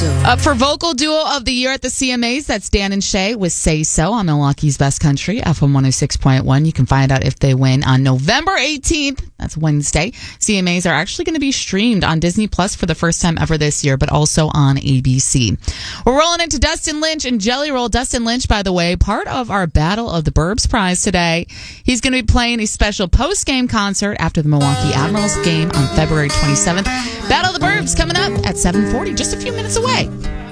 Up for Vocal Duo of the Year at the CMAs, that's Dan and Shay with Say So on Milwaukee's Best Country, FM 106.1. You can find out if they win on November 18th. That's Wednesday. CMAs are actually going to be streamed on Disney Plus for the first time ever this year, but also on ABC. We're rolling into Dustin Lynch and Jelly Roll. Dustin Lynch, by the way, part of our Battle of the Burbs prize today. He's going to be playing a special post-game concert after the Milwaukee Admirals game on February 27th. Battle of the Burbs coming up at 7:40, just a few minutes away.